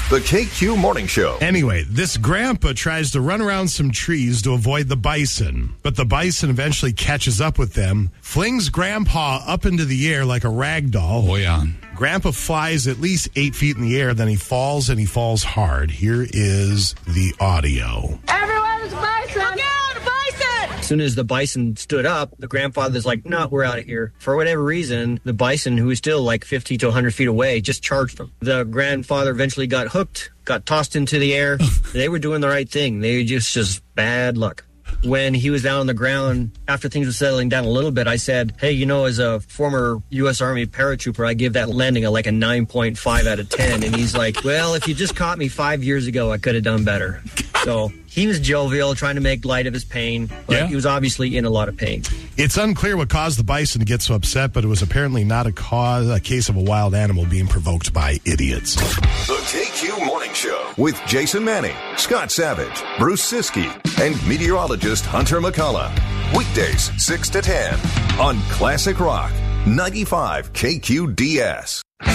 The KQ Morning Show. Anyway, this grandpa tries to run around some trees to avoid the bison, but the bison eventually catches up with them, flings grandpa up into the air like a rag doll. Oh, yeah. Grandpa flies at least 8 feet in the air, then he falls, and he falls hard. Here is the audio. Everyone's bison! Look out, bison! As soon as the bison stood up, the grandfather's like, no, we're out of here. For whatever reason, the bison, who was still like 50 to 100 feet away, just charged him. The grandfather eventually got hooked, got tossed into the air. They were doing the right thing. They just bad luck. When he was down on the ground, after things were settling down a little bit, I said, hey, as a former U.S. Army paratrooper, I give that landing a 9.5 out of 10. And he's like, well, if you just caught me 5 years ago, I could have done better. So he was jovial, trying to make light of his pain, but he was obviously in a lot of pain. It's unclear what caused the bison to get so upset, but it was apparently not a case of a wild animal being provoked by idiots. The KQ Morning Show with Jason Manning, Scott Savage, Bruce Siskey, and meteorologist Hunter McCullough. Weekdays 6 to 10 on Classic Rock 95 KQDS.